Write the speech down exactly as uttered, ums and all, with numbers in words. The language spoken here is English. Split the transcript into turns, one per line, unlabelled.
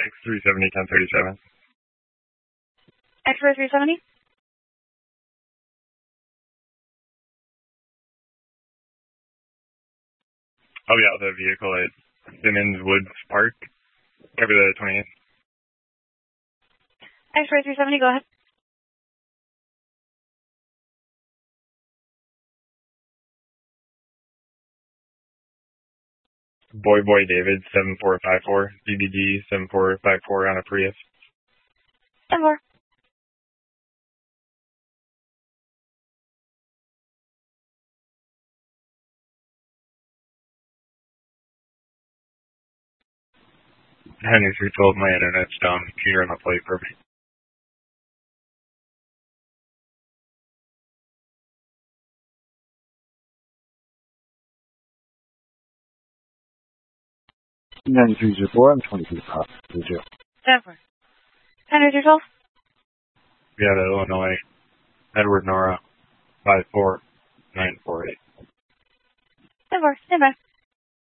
X three seventy, ten thirty-seven.
X-ray three seventy?
I'll be out with a vehicle at Simmons Woods Park. Cover the twenty-eighth.
X-ray three seventy, go ahead.
Boy Boy David, seven four five four. D B G, seven four five four on a Prius.
ten four.
Henry three twelve, my internet's down. Can you run the plate for me?
nine three zero four, I'm twenty feet across.
ten four. Henry three twelve?
Yeah, the Illinois. Edward Nora, five four.